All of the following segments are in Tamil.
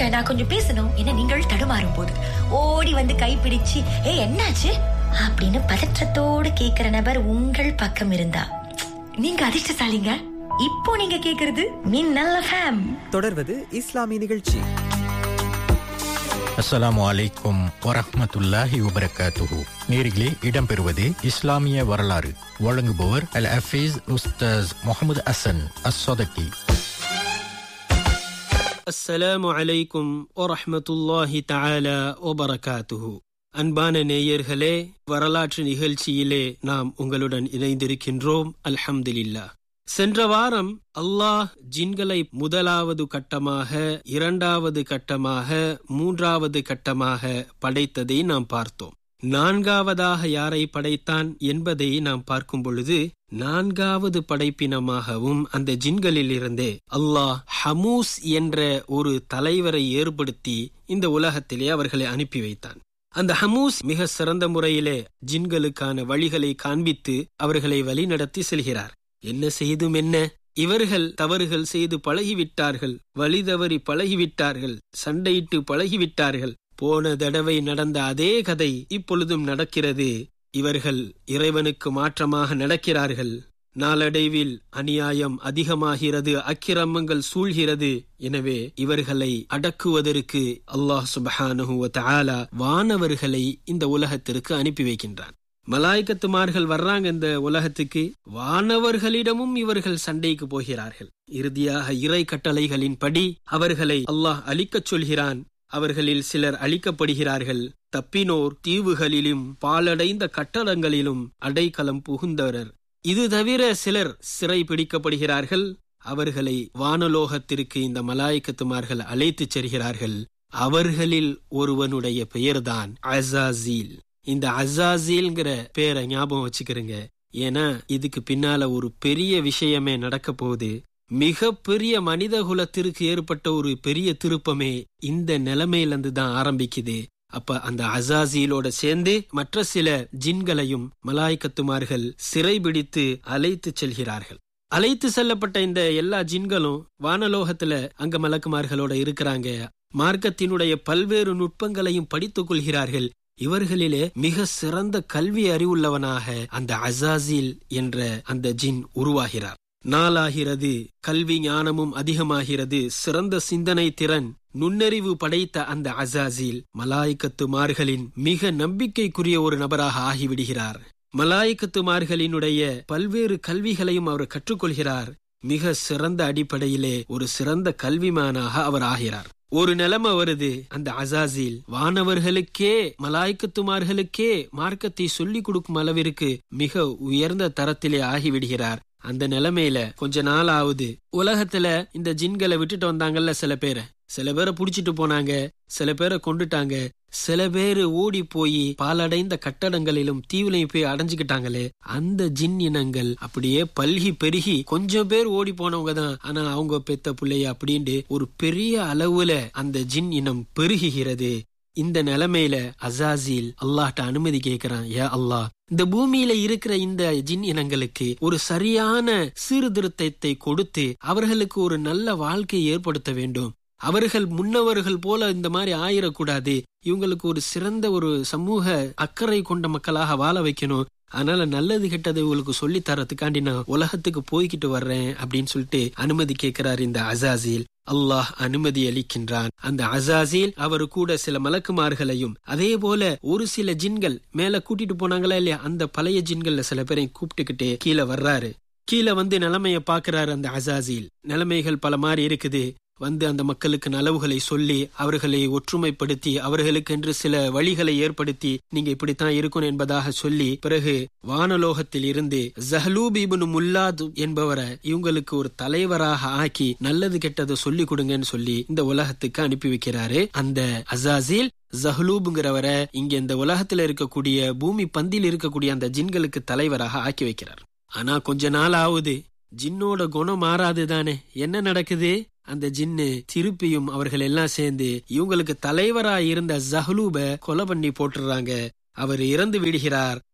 நான் கொஞ்சம் பேசணும் என நீங்கள் தடுமாறும் போது ஓடி வந்து கைப்பிடிச்சு என்னாச்சு அப்படின்னு பதற்றத்தோடு கேக்குற நபர் உங்கள் பக்கம் இருந்தா நீங்க அதிர்ஷ்டசாலிங்க. இப்போ நீங்க கேக்குறது மின்னல் FM. தொடர்வது இஸ்லாமிய நிகழ்ச்சி. அஸ்ஸலாமு அலைக்கும் வரஹ்மத்துல்லாஹி வபரகாத்துஹு. நேரிலே இடம்பெறுவது இஸ்லாமிய வரலாறு. வழங்குபவர் அல் ஹஃபீஸ் உஸ்தாஸ் முஹம்மது ஹசன் அஸ்ஸதகி. அஸ்ஸலாமு அலைக்கும் வரஹ்மத்துல்லாஹி தஆலா வபரகாத்துஹு. அன்பான நேயர்களே, வரலாற்று நிகழ்ச்சியிலே நாம் உங்களுடன் இணைந்திருக்கின்றோம். அல்ஹம்துலில்லாஹ். சென்ற வாரம் அல்லாஹ் ஜின்களை முதலாவது கட்டமாக, இரண்டாவது கட்டமாக, மூன்றாவது கட்டமாக படைத்ததை நாம் பார்த்தோம். நான்காவதாக யாரை படைத்தான் என்பதை நாம் பார்க்கும் பொழுது, நான்காவது படைப்பினமாகவும் அந்த ஜின்களில் இருந்தே அல்லாஹ் ஹமூஸ் என்ற ஒரு தலைவரை ஏற்படுத்தி இந்த உலகத்திலே அவர்களை அனுப்பி வைத்தான். அந்த ஹமூஸ் மிக சிறந்த முறையிலே ஜின்களுக்கான வழிகளை காண்பித்து அவர்களை வழிநடத்தி செல்கிறார். என்ன செய்தும் என்ன, இவர்கள் தவறுகள் செய்து பழகிவிட்டார்கள், வழி தவறி பழகிவிட்டார்கள், சண்டையிட்டு பழகிவிட்டார்கள். போன தடவை நடந்த அதே கதை இப்பொழுதும் நடக்கிறது. இவர்கள் இறைவனுக்கு மாற்றமாக நடக்கிறார்கள். நாளடைவில் அநியாயம் அதிகமாகிறது, அக்கிரமங்கள் சூழ்கிறது. எனவே இவர்களை அடக்குவதற்கு அல்லாஹ் சுப்ஹானஹு வ தஆலா வானவர்களை இந்த உலகத்திற்கு அனுப்பி வைக்கின்றான். மலாய்க்கத்துமார்கள் வர்றாங்க இந்த உலகத்துக்கு, வானவர்களிடமும் இவர்கள் சண்டைக்கு போகிறார்கள். இறுதியாக இறை கட்டளைகளின்படி அவர்களை அல்லாஹ் அழிக்கச் சொல்கிறான். அவர்களில் சிலர் அழிக்கப்படுகிறார்கள். தப்பினோர் தீவுகளிலும் பாலடைந்த கட்டடங்களிலும் அடைக்கலம் புகுந்தவர். இது தவிர சிலர் சிறை பிடிக்கப்படுகிறார்கள். அவர்களை வானலோகத்திற்கு இந்த மலாய்க்கத்துமார்கள் அழைத்துச் செல்கிறார்கள். அவர்களில் ஒருவனுடைய பெயர்தான் அஸாஸீல். இந்த அஸாஸீல்ங்கிற பேரை ஞாபகம் வச்சுக்கிறீங்க. ஏன்னா இதுக்கு பின்னால ஒரு பெரிய விஷயமே நடக்க போகுது. மிக பெரிய மனித குலத்திற்கு ஏற்பட்ட ஒரு பெரிய திருப்பமே இந்த நிலைமையிலிருந்து தான் ஆரம்பிக்குது. அப்ப அந்த அஸாஸீலோட சேர்ந்து மற்ற சில ஜின்களையும் மலாய்க்கத்துமார்கள் சிறைபிடித்து அழைத்து செல்கிறார்கள். அழைத்து செல்லப்பட்ட இந்த எல்லா ஜின்களும் வானலோகத்துல அங்க மலக்குமார்களோட இருக்கிறாங்க. மார்க்கத்தினுடைய பல்வேறு நுட்பங்களையும் படித்துக் கொள்கிறார்கள். இவர்களிலே மிக சிறந்த கல்வி அறிவுள்ளவனாக அந்த அஸாஸீல் என்ற அந்த ஜின் உருவாகிறார். நாளாகிறது, கல்வி ஞானமும் அதிகமாகிறது. சிறந்த சிந்தனை திறன், நுண்ணறிவு படைத்த அந்த அஸாஸீல் மலாய்க்கத்துமார்களின் மிக நம்பிக்கைக்குரிய ஒரு நபராக ஆகிவிடுகிறார். மலாய்க்கத்துமார்களினுடைய பல்வேறு கல்விகளையும் அவர் கற்றுக்கொள்கிறார். மிக சிறந்த அடிப்படையிலே ஒரு சிறந்த கல்விமானாக அவர் ஆகிறார். ஒரு நிலைமை வருது, அந்த அஸாஸீல் வானவர்களுக்கே மலாய்க்கத்துமார்களுக்கே மார்க்கத்தை சொல்லிக் கொடுக்கும் அளவிற்கு மிக உயர்ந்த தரத்திலே ஆகிவிடுகிறார். அந்த நிலைமையில கொஞ்ச நாள் ஆகுது. உலகத்துல இந்த ஜின்களை விட்டுட்டு வந்தாங்கல்ல, சில பேரை புடிச்சிட்டு போனாங்க, சில பேரை கொண்டுட்டாங்க, சில பேரு ஓடி போய் பாலடைந்த கட்டடங்களிலும் தீவுலையும் போய் அடைஞ்சுக்கிட்டாங்களே. அந்த ஜின் இனங்கள் அப்படியே பல்கி பெருகி கொஞ்சம் பேர் ஓடி போனவங்க தான், ஆனா அவங்க பெத்த பிள்ளைய அப்படின்னு ஒரு பெரிய அளவுல அந்த ஜின் இனம் பெருகுகிறது. இந்த நிலைமையில அஸாஸீல் அல்லாஹ்ட்ட அனுமதி கேட்கிறான். யா அல்லாஹ், இந்த பூமியில இருக்கிற இந்த ஜின் இனங்களுக்கு ஒரு சரியான சீர்திருத்தத்தை கொடுத்து அவர்களுக்கு ஒரு நல்ல வாழ்க்கையை ஏற்படுத்த வேண்டும். அவர்கள் முன்னவர்கள் போல இந்த மாதிரி ஆயிடக்கூடாது. இவங்களுக்கு ஒரு சிறந்த ஒரு சமூக அக்கறை கொண்ட மக்களாக வாழ வைக்கணும். அதனால நல்லது கெட்டது இவங்களுக்கு சொல்லி தரத்துக்காண்டி நான் உலகத்துக்கு போய்கிட்டு வர்றேன் அப்படின்னு சொல்லிட்டு அனுமதி கேட்கிறார் இந்த அஸாஸீல். அல்லாஹ் அனுமதி அளிக்கின்றான். அந்த அஸாஸீல் அவர் கூட சில மலக்குமார்களையும் அதே போல ஒரு சில ஜின்கள் மேல கூட்டிட்டு போனாங்களா இல்லையா, அந்த பழைய ஜின்கள்ல சில பேரையும் கூப்பிட்டுக்கிட்டே கீழே வர்றாரு. கீழே வந்து நிலைமைய பாக்குறாரு அந்த அஸாஸீல். நிலைமைகள் பல மாதிரி இருக்குது. வந்து அந்த மக்களுக்கு நலவுகளை சொல்லி அவர்களை ஒற்றுமைப்படுத்தி அவர்களுக்கென்று சில வழிகளை ஏற்படுத்தி நீங்க இப்படித்தான் இருக்கணும் என்பதாக சொல்லி, பிறகு வானலோகத்தில் இருந்து ஸஹ்லூப் இப்னு முல்லாத் என்பவரை இவங்களுக்கு ஒரு தலைவராக ஆக்கி நல்லது கெட்டதை சொல்லி கொடுங்கன்னு சொல்லி இந்த உலகத்துக்கு அனுப்பி வைக்கிறாரு அந்த அஸாஸீல். ஸஹ்லூப்ங்கிறவரை இங்க இந்த உலகத்துல இருக்கக்கூடிய பூமி பந்தில் இருக்கக்கூடிய அந்த ஜின்களுக்கு தலைவராக ஆக்கி வைக்கிறார். ஆனா கொஞ்ச நாள் ஆகுது, ஜின்னோட குணம் மாறாது தானே. என்ன நடக்குது, அந்த ஜின்னு திருப்பியும் அவர்கள் எல்லாம் சேர்ந்து இவங்களுக்கு தலைவராய் இருந்த ஸஹ்லூப கொலை பண்ணி போட்டுறாங்க. அவர் இறந்து விடுகிறார்.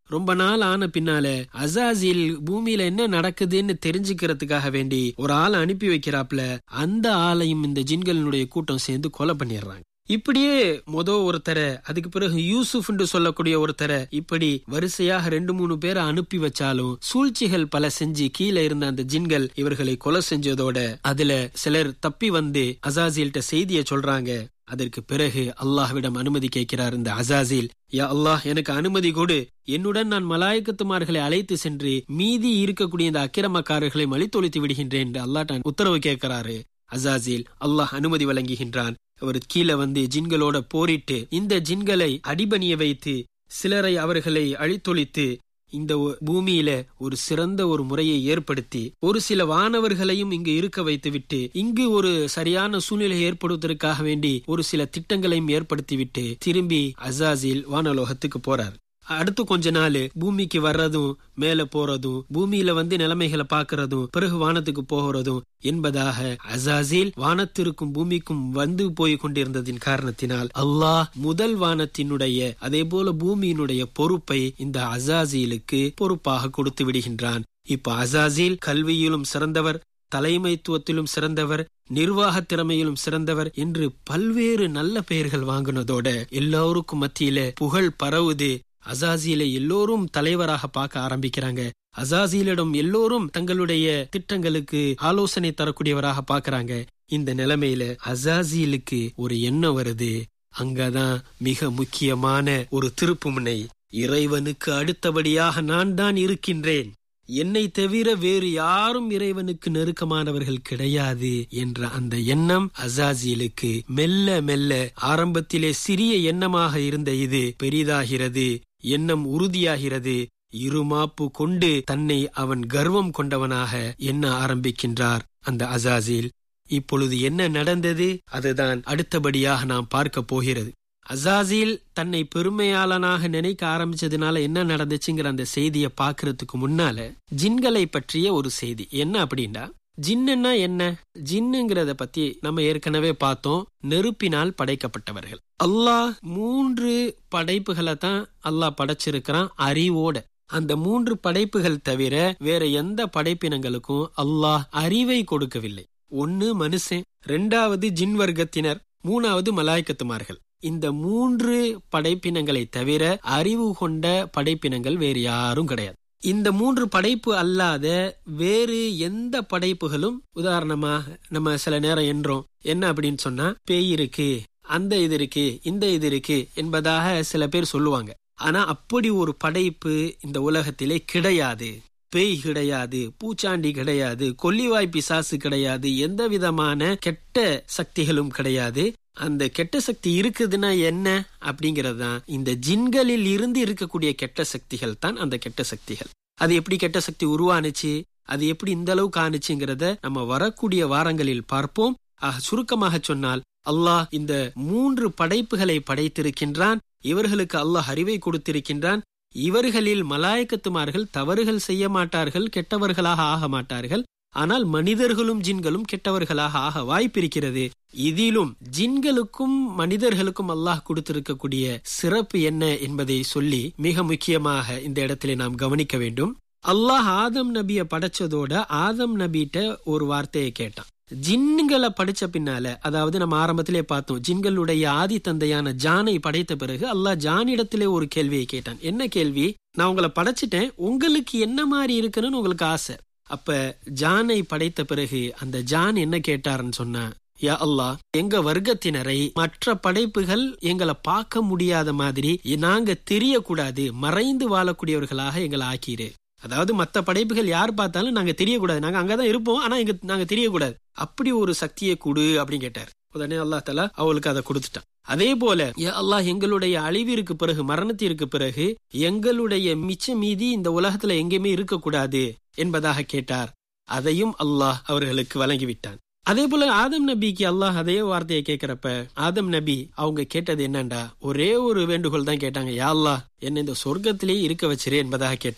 ரொம்ப நாள் ஆன பின்னால அசாசில் பூமியில என்ன நடக்குதுன்னு தெரிஞ்சுக்கிறதுக்காக வேண்டி ஒரு ஆளை அனுப்பி வைக்கிறாப்ல. அந்த ஆளையும் இந்த ஜின்களினுடைய கூட்டம் சேர்ந்து கொலை பண்ணிடுறாங்க. இப்படியே ஒருத்தரை, அதுக்கு பிறகு யூசுப் என்று சொல்லக்கூடிய ஒருத்தரை, இப்படி வரிசையாக 2-3 பேரை அனுப்பி வச்சாலும் சூழ்ச்சிகள் பல செஞ்சு கீழே இருந்த அந்த ஜின்கள் இவர்களை கொலை செஞ்சதோட அதுல சிலர் தப்பி வந்து அசாசில்ட்ட செய்தியை சொல்றாங்க. அதற்கு பிறகு அல்லாஹ்விடம் அனுமதி கேட்கிறார் இந்த அசாசில். யா அல்லாஹ், எனக்கு அனுமதி கொடு, என்னுடன் நான் மலாய்க்கத்துமார்களை அழைத்து சென்று மீதி இருக்கக்கூடிய இந்த அக்கிரமக்காரர்களை மலித்தொழித்து விடுகின்றேன் என்று அல்லாஹ் உத்தரவு கேட்கிறாரு. அசாசில் அல்லாஹ் அனுமதி வழங்குகின்றான். அவர் கீழே வந்து ஜின்களோட போரிட்டு இந்த ஜின்களை அடிபணிய வைத்து சிலரை அவர்களை அழித்தொழித்து இந்த பூமியில ஒரு சிறந்த ஒரு முறையை ஏற்படுத்தி ஒரு சில வானவர்களையும் இங்கு இருக்க வைத்து விட்டு இங்கு ஒரு சரியான சூழ்நிலை ஏற்படுவதற்காக வேண்டி ஒரு சில திட்டங்களையும் ஏற்படுத்திவிட்டு திரும்பி அசாசில் வானலோகத்துக்கு போறார். அடுத்து கொஞ்ச நாள் பூமிக்கு வர்றதும் மேல போறதும் பூமியில வந்து நிலைமைகளை பாக்குறதும் பிறகு வானத்துக்கு போகிறதும் என்பதாக அசாசில் வானத்திற்கும் பூமிக்கும் வந்து போய் கொண்டிருந்ததின் காரணத்தினால் அல்லாஹ் முதல் வானத்தினுடைய அதே போல பூமியினுடைய பொறுப்பை இந்த அசாசிலுக்கு பொறுப்பாக கொடுத்து விடுகின்றான். இப்ப அசாசில் கல்வியிலும் சிறந்தவர், தலைமைத்துவத்திலும் சிறந்தவர், நிர்வாக திறமையிலும் சிறந்தவர் என்று பல்வேறு நல்ல பெயர்கள் வாங்கினதோட எல்லோருக்கும் மத்தியில புகழ் பரவுது. அசாசிலை எல்லோரும் தலைவராக பார்க்க ஆரம்பிக்கிறாங்க. அசாசிலிடம் எல்லோரும் தங்களுடைய திட்டங்களுக்கு ஆலோசனை தரக்கூடியவராக பார்க்கறாங்க. இந்த நிலைமையில அசாசிலுக்கு ஒரு எண்ணம் வருது. அங்கதான் மிக முக்கியமான ஒரு திருப்புமுனை. இறைவனுக்கு அடுத்தபடியாக நான் தான் இருக்கின்றேன், என்னை தவிர வேறு யாரும் இறைவனுக்கு நெருக்கமானவர்கள் கிடையாது என்ற அந்த எண்ணம் அசாசிலுக்கு மெல்ல மெல்ல ஆரம்பத்திலே சிறிய எண்ணமாக இருந்த இது பெரிதாகிறது. எண்ணம் உறுதியாகிறது. இருமாப்பு கொண்டு தன்னை அவன் கர்வம் கொண்டவனாக எண்ண ஆரம்பிக்கின்றார் அந்த அசாசில். இப்பொழுது என்ன நடந்தது, அதுதான் அடுத்தபடியாக நாம் பார்க்க போகிறது. அசாசில் தன்னை பெருமையாளனாக நினைக்க ஆரம்பிச்சதுனால என்ன நடந்துச்சுங்கிற அந்த செய்தியை பாக்குறதுக்கு முன்னால ஜின்களை பற்றிய ஒரு செய்தி என்ன அப்படின்னா, ஜின்னுன்னா என்ன? ஜின்னுங்கிறத பத்தி நம்ம ஏற்கனவே பார்த்தோம். நெருப்பினால் படைக்கப்பட்டவர்கள். அல்லாஹ் 3 படைப்புகளை தான் அல்லாஹ் படைச்சிருக்கிறான் அறிவோட. அந்த 3 படைப்புகள் தவிர வேற எந்த படைப்பினங்களுக்கும் அல்லாஹ் அறிவை கொடுக்கவில்லை. 1 மனுஷன், 2வது ஜின் வர்க்கத்தினர், 3வது மலாய்க்கத்துமார்கள். இந்த 3 படைப்பினங்களை தவிர அறிவு கொண்ட படைப்பினங்கள் வேறு யாரும் கிடையாது. இந்த 3 படைப்பு அல்லாத வேறு எந்த படைப்புகளும், உதாரணமாக நம்ம சில நேரம் என்றோம் என்ன அப்படின்னு சொன்னா, பேய் இருக்கு, அந்த இது இருக்கு, இந்த இது இருக்கு என்பதாக சில பேர் சொல்லுவாங்க. ஆனா அப்படி ஒரு படைப்பு இந்த உலகத்திலே கிடையாது. பேய் கிடையாது, பூச்சாண்டி கிடையாது, கொல்லிவாய் பிசாசு கிடையாது, எந்த விதமான கெட்ட சக்திகளும் கிடையாது. அந்த கெட்ட சக்தி இருக்குதுன்னா என்ன அப்படிங்கிறது தான் இந்த ஜின்களில் இருந்து இருக்கக்கூடிய கெட்ட சக்திகள் தான் அந்த கெட்ட சக்திகள். அது எப்படி கெட்ட சக்தி உருவானுச்சு, அது எப்படி இந்த அளவுக்கு ஆனுச்சுங்கிறத நம்ம வரக்கூடிய வாரங்களில் பார்ப்போம். சுருக்கமாக சொன்னால், அல்லாஹ் இந்த 3 படைப்புகளை படைத்திருக்கின்றான். இவர்களுக்கு அல்லாஹ் அறிவை கொடுத்திருக்கின்றான். இவர்களில் மலாய்க்கத்துமார்கள் தவறுகள் செய்ய மாட்டார்கள், கெட்டவர்களாக ஆக மாட்டார்கள். ஆனால் மனிதர்களும் ஜின்களும் கெட்டவர்களாக ஆக வாய்ப்பிருக்கிறது. இதிலும் ஜின்களுக்கும் மனிதர்களுக்கும் அல்லாஹ் கொடுத்திருக்கக்கூடிய சிறப்பு என்ன என்பதை சொல்லி மிக முக்கியமாக இந்த இடத்திலே நாம் கவனிக்க வேண்டும். அல்லாஹ் ஆதம் நபியை படைச்சதோட ஆதம் நபிட்ட ஒரு வார்த்தையை கேட்டான். ஜின்களை படிச்ச பின்னால, அதாவது நம்ம ஆரம்பத்திலே பார்த்தோம், ஜின்களுடைய ஆதி தந்தையான ஜானை படைத்த பிறகு அல்லாஹ் ஜானிடத்திலே ஒரு கேள்வியை கேட்டான். என்ன கேள்வி? நான் உங்களை படைச்சிட்டேன், உங்களுக்கு என்ன மாதிரி இருக்கணும்னு உங்களுக்கு ஆசை. அப்ப ஜானை படைத்த பிறகு அந்த ஜான் என்ன கேட்டாருன்னு சொன்னா, யா அல்லாஹ், எங்க வர்க்கத்தினரை மற்ற படைப்புகள் எங்களை பார்க்க முடியாத மாதிரி நாங்க தெரியக்கூடாது, மறைந்து வாழக்கூடியவர்களாக எங்களை ஆக்கிரு. அதாவது மற்ற படைப்புகள் யார் பார்த்தாலும் நாங்க தெரியக்கூடாது, நாங்க அங்கதான் இருப்போம், ஆனா நாங்க தெரியக்கூடாது, அப்படி ஒரு சக்தியை கொடு அப்படின்னு கேட்டார். உடனே அல்லாஹ் தஆலா அவளுக்கு அதை கொடுத்துட்டான். அதே போல யா அல்லாஹ், எங்களுடைய அழிவிற்கு பிறகு, மரணத்திற்கு பிறகு எங்களுடைய மிச்ச மீதி இந்த உலகத்துல எங்கேயுமே இருக்கக்கூடாது என்பதாக கேட்டார். அதையும் அல்லாஹ் அவர்களுக்கு வழங்கிவிட்டான். அதே போல ஆதம் நபிக்கு அல்லாஹ் அதே வார்த்தையை கேட்கிறப்ப ஆதம் நபி அவங்க கேட்டது என்னண்டா, ஒரே ஒரு வேண்டுகோள் தான் கேட்டாங்க. யா அல்லாஹ், என்ன இந்த சொர்க்கத்திலேயே இருக்க வச்சிரு என்பதாக கேட்டாங்க.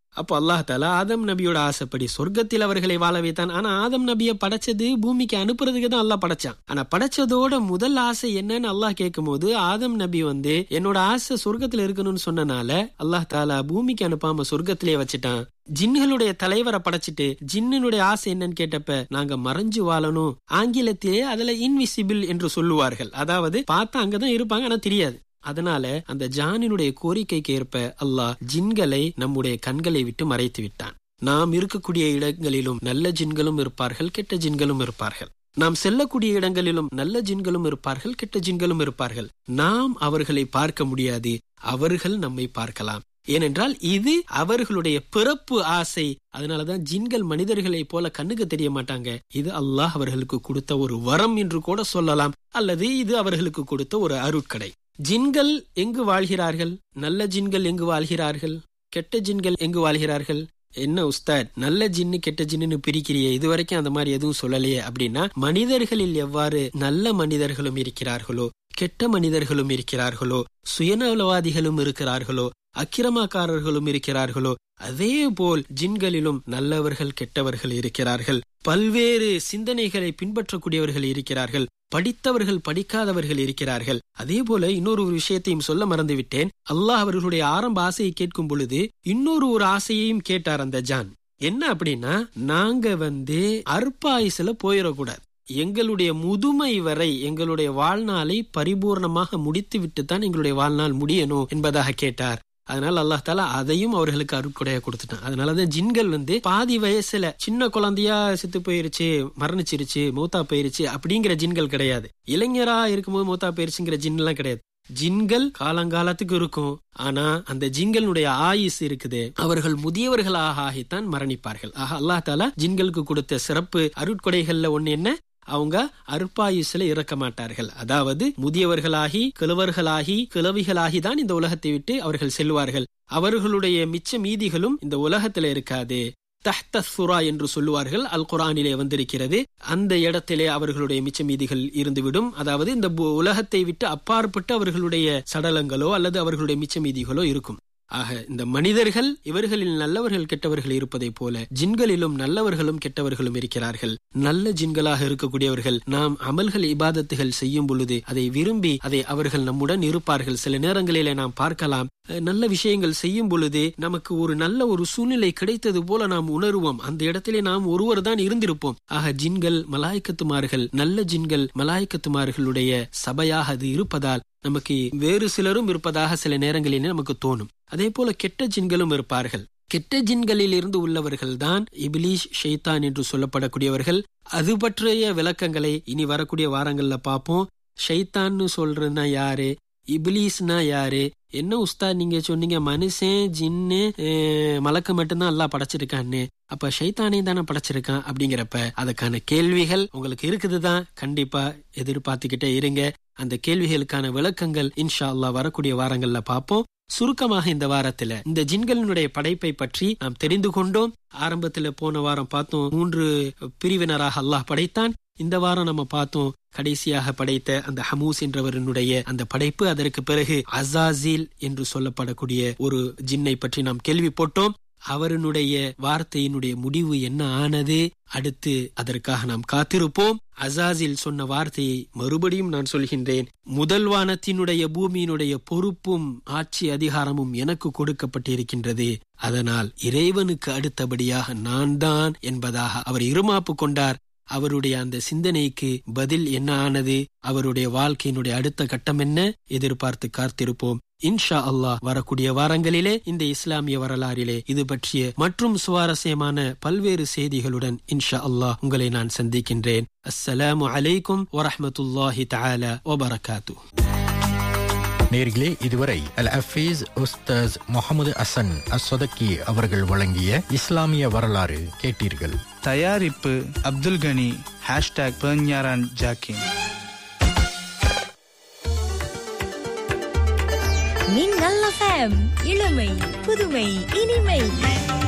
அப்போ அல்லாஹ் தஆலா ஆதம் நபியோட ஆசைப்படி சொர்க்கத்தில் அவர்களை வாழ வைத்தான். ஆனா ஆதம் நபியை படைச்சது பூமிக்கு அனுப்புறதுக்கு தான் அல்லாஹ் படைச்சான். ஆனா படைச்சதோட முதல் ஆசை என்னன்னு அல்லாஹ் கேட்கும் போது ஆதம் நபி என்னோட ஆசை சொர்க்கத்துல இருக்கணும்னு சொன்னனால அல்லாஹ் தஆலா பூமிக்கு அனுப்பாம சொர்க்கத்திலே வச்சுட்டான். ஜின்களுடைய தலைவரை படைச்சிட்டு ஜின்னுடைய ஆசை என்னன்னு கேட்டப்ப நாங்க மறைஞ்சு வாழணும், ஆங்கிலத்திலே அதுல இன்விசிபிள் என்று சொல்லுவார்கள். அதாவது பார்த்தா அங்கதான் இருப்பாங்க ஆனா தெரியாது. அதனால அந்த ஜானினுடைய கோரிக்கைக்கு ஏற்ப அல்லாஹ் ஜின்களை நம்முடைய கண்களை விட்டு மறைத்து விட்டான். நாம் இருக்கக்கூடிய இடங்களிலும் நல்ல ஜின்களும் இருப்பார்கள், கெட்ட ஜின்களும் இருப்பார்கள். நாம் செல்லக்கூடிய இடங்களிலும் நல்ல ஜின்களும் இருப்பார்கள், கெட்ட ஜின்களும் இருப்பார்கள். நாம் அவர்களை பார்க்க முடியாது, அவர்கள் நம்மை பார்க்கலாம். ஏனென்றால் இது அவர்களுடைய பிறப்பு ஆசை. அதனாலதான் ஜின்கள் மனிதர்களை போல கண்ணுக்கு தெரிய மாட்டாங்க. இது அல்லாஹ் அவர்களுக்கு கொடுத்த ஒரு வரம் என்று கூட சொல்லலாம், அல்லது இது அவர்களுக்கு கொடுத்த ஒரு அருட்கடை. ஜின்கள் எங்கு வாழ்கிறார்கள்? நல்ல ஜின்கள் எங்கு வாழ்கிறார்கள்? கெட்ட ஜின்கள் எங்கு வாழ்கிறார்கள்? என்ன உஸ்தாத், நல்ல ஜின்னு கெட்ட ஜின்னு பிரிக்கிறியே, இதுவரைக்கும் அந்த மாதிரி எதுவும் சொல்லலையே அப்படின்னா, மனிதர்களில் எவ்வாறு நல்ல மனிதர்களும் இருக்கிறார்களோ கெட்ட மனிதர்களும் இருக்கிறார்களோ, சுயநலவாதிகளும் இருக்கிறார்களோ, அக்கிரமக்காரர்களும் இருக்கிறார்களோ, அதே போல் ஜின்களிலும் நல்லவர்கள் கெட்டவர்கள் இருக்கிறார்கள். பல்வேறு சிந்தனைகளை பின்பற்றக்கூடியவர்கள் இருக்கிறார்கள், படித்தவர்கள் படிக்காதவர்கள் இருக்கிறார்கள். அதே போல இன்னொரு விஷயத்தையும் சொல்ல மறந்துவிட்டேன். அல்லாஹ் அவர்களுடைய ஆரம்ப ஆசையை கேட்கும் பொழுது இன்னொரு ஆசையையும் கேட்டார் அந்த ஜான். என்ன அப்படின்னா, நாங்க அற்பாயுசுல போயிடக்கூடாது, எங்களுடைய முதுமை வரை எங்களுடைய வாழ்நாளை பரிபூர்ணமாக முடித்து விட்டு தான் எங்களுடைய வாழ்நாள் முடியணும் என்பதாக கேட்டார். அதனால அல்லாஹ் தஆலா அதையும் அவர்களுக்கு அருட்கொடையா கொடுத்துட்டான். அதனாலதான் ஜின்கள் பாதி வயசுல சின்ன குழந்தையா செத்து போயிருச்சு, மரணிச்சிருச்சு, மௌத்தா போயிருச்சு அப்படிங்கிற ஜின்கள் கிடையாது. இளைஞரா இருக்கும்போது மௌத்தா போயிருச்சுங்கிற ஜின் எல்லாம் கிடையாது. ஜின்கள் காலங்காலத்துக்கு இருக்கும். ஆனா அந்த ஜின்களுடைய ஆயுசு இருக்குது, அவர்கள் முதியவர்களாக ஆகித்தான் மரணிப்பார்கள். ஆக அல்லாஹ் தஆலா ஜின்களுக்கு கொடுத்த சிறப்பு அருட்கொடைகள்ல ஒண்ணு என்ன, அவங்க அற்பாயுசுல இறக்க மாட்டார்கள். அதாவது முதியவர்களாகி கிழவர்களாகி கிழவிகளாகி தான் இந்த உலகத்தை விட்டு அவர்கள் செல்வார்கள். அவர்களுடைய மிச்ச மீதிகளும் இந்த உலகத்துல இருக்காது. தஹ்த சுரா என்று சொல்லுவார்கள், அல் குர்ஆனிலே வந்திருக்கிறது. அந்த இடத்திலே அவர்களுடைய மிச்ச மீதிகள் இருந்துவிடும். அதாவது இந்த உலகத்தை விட்டு அப்பாற்பட்டு அவர்களுடைய சடலங்களோ அல்லது அவர்களுடைய மிச்ச மீதிகளோ இருக்கும். ஆக இந்த மனிதர்கள் இவர்களில் நல்லவர்கள் கெட்டவர்கள் இருப்பதை போல ஜின்களிலும் நல்லவர்களும் கெட்டவர்களும் இருக்கிறார்கள். நல்ல ஜின்களாக இருக்கக்கூடியவர்கள் நாம் அமல்கள் இபாதத்துகள் செய்யும் பொழுது அதை விரும்பி அதை அவர்கள் நம்முடன் இருப்பார்கள். சில நேரங்களிலே நாம் பார்க்கலாம், நல்ல விஷயங்கள் செய்யும் பொழுது நமக்கு ஒரு நல்ல ஒரு சூழ்நிலை கிடைத்தது போல நாம் உணர்வோம். அந்த இடத்திலே நாம் ஒருவர் தான் இருந்திருப்போம். ஆக ஜின்கள் மலாய்க்கத்துமார்கள், நல்ல ஜின்கள் மலாய்க்கத்துமார்களுடைய சபையாக அது இருப்பதால் நமக்கு வேறு சிலரும் இருப்பதாக சில நேரங்களிலே நமக்கு தோணும். அதே போல கெட்ட ஜின்களும் இருப்பார்கள். கெட்ட ஜின்களில் இருந்து உள்ளவர்கள் தான் இபிலீஸ், ஷைத்தான் என்று சொல்லப்படக்கூடியவர்கள். அது பற்றிய விளக்கங்களை இனி வரக்கூடிய வாரங்கள்ல பார்ப்போம். ஷைத்தான்னு சொல்றதுன்னா யாரு, இபிலீஸ்னா யாரு? என்ன உஸ்தாத் நீங்க சொன்னீங்க மனுஷன் ஜின்னு மலக்கு மட்டும்தான் எல்லாம் படைச்சிருக்கான்னு, அப்ப ஷைத்தானே தானே படைச்சிருக்கான் அப்படிங்கிறப்ப அதுக்கான கேள்விகள் உங்களுக்கு இருக்குதுதான். கண்டிப்பா எதிர்பார்த்துக்கிட்டே இருங்க. அந்த கேள்விகளுக்கான விளக்கங்கள் இன்ஷா அல்லாஹ் வரக்கூடிய வாரங்கள்ல பார்ப்போம். சுருக்கமாக இந்த வாரத்துல இந்த ஜின்களினுடைய படைப்பை பற்றி நாம் தெரிந்து கொண்டோம். ஆரம்பத்துல போன வாரம் பார்த்தோம் 3 பிரிவினராக அல்லாஹ் படைத்தான். இந்த வாரம் நம்ம பார்த்தோம் கடைசியாக படைத்த அந்த ஹமூஸ் என்றவருடைய அந்த படைப்பு. அதற்கு பிறகு அசாசில் என்று சொல்லப்படக்கூடிய ஒரு ஜின்னை பற்றி நாம் கேள்விப்பட்டோம். அவருடைய வார்த்தையினுடைய முடிவு என்ன ஆனது, அடுத்து அதற்காக நாம் காத்திருப்போம். அசாசில் சொன்ன வார்த்தையை மறுபடியும் நான் சொல்கின்றேன், முதல் வானத்தினுடைய பூமியினுடைய பொறுப்பும் ஆட்சி அதிகாரமும் எனக்கு கொடுக்கப்பட்டிருக்கின்றது, அதனால் இறைவனுக்கு அடுத்தபடியாக நான் தான் என்பதாக அவர் இருமாப்பு கொண்டார். அவருடைய அந்த சிந்தனைக்கு பதில் என்ன ஆனது, அவருடைய வாழ்க்கையினுடைய அடுத்த கட்டம் என்ன, எதிர்பார்த்து காத்திருப்போம். இன்ஷா அல்லாஹ் வரக்கூடிய வாரங்களிலே இந்த இஸ்லாமிய வரலாறிலே இது பற்றிய மற்றும் சுவாரஸ்யமான பல்வேறு செய்திகளுடன் இன்ஷா அல்லாஹ் உங்களை நான் சந்திக்கின்றேன். அஸ்ஸலாமு அலைக்கும் வரஹ்மத்துல்லாஹி தஆலா வபரகாத்துஹு. நேர்களே, இதுவரை அல் ஹஃபீஸ் உஸ்தாஸ் முஹம்மது ஹசன் அஸ்ஸதகி அவர்கள் வழங்கிய இஸ்லாமிய வரலாறு கேட்டீர்கள். தயாரிப்பு அப்துல் கனி #பெர்ஞாரான் ஜாக்கின். மின்னல் FM, இளமை புதுமை இனிமை.